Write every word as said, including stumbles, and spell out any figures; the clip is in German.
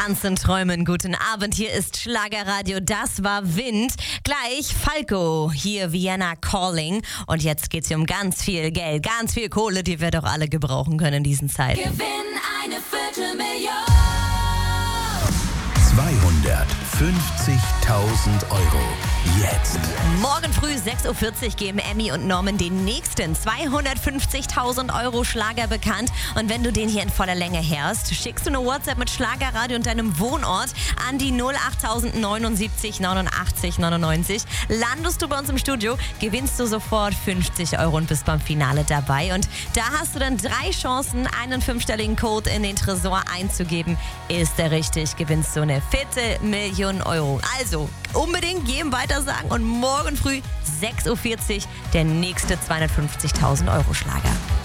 Tanzen, träumen, guten Abend. Hier ist Schlagerradio, das war Wind. Gleich Falco, hier Vienna Calling. Und jetzt geht's hier um ganz viel Geld, ganz viel Kohle, die wir doch alle gebrauchen können in diesen Zeiten. Gewinn eine Viertelmillion. zweihundertfünfzigtausend Euro. Jetzt. Morgen früh sechs Uhr vierzig geben Emmy und Norman den nächsten zweihundertfünfzigtausend Euro Schlager bekannt. Und wenn du den hier in voller Länge hörst, schickst du eine WhatsApp mit Schlagerradio und deinem Wohnort an die null acht neunundsiebzig neunundachtzig neunundneunzig. Landest du bei uns im Studio, gewinnst du sofort fünfzig Euro und bist beim Finale dabei. Und da hast du dann drei Chancen, einen fünfstelligen Code in den Tresor einzugeben. Ist der richtig, gewinnst du eine Viertelmillion Euro. Also unbedingt jedem weiter sagen und morgen früh sechs Uhr vierzig der nächste zweihundertfünfzigtausend Euro Schlager.